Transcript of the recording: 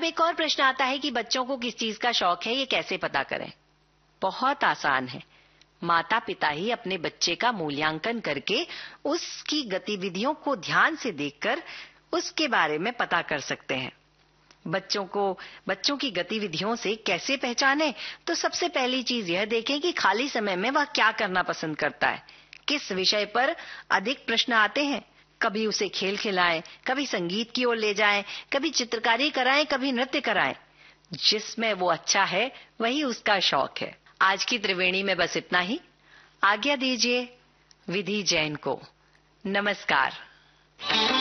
अब एक और प्रश्न आता है कि बच्चों को किस चीज का शौक है, ये कैसे पता करें? बहुत आसान है। माता पिता ही अपने बच्चे का मूल्यांकन करके उसकी गतिविधियों को ध्यान से देखकर उसके बारे में पता कर सकते हैं। बच्चों की गतिविधियों से कैसे पहचानें? तो सबसे पहली चीज यह देखें कि खाली समय में वह क्या करना पसंद करता है, किस विषय पर अधिक प्रश्न आते हैं। कभी उसे खेल खिलाएं, कभी संगीत की ओर ले जाएं, कभी चित्रकारी कराएं, कभी नृत्य कराएं। जिसमें वो अच्छा है वही उसका शौक है। आज की त्रिवेणी में बस इतना ही। आज्ञा दीजिए विधि जैन को। नमस्कार।